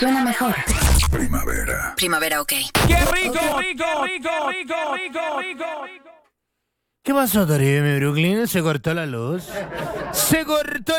Suena mejor. Primavera. Primavera, ok. ¡Qué rico, rico, rico, rico, rico, rico! ¿Qué pasó, Toribe, mi Brooklyn? ¿Se cortó la luz? ¡Se cortó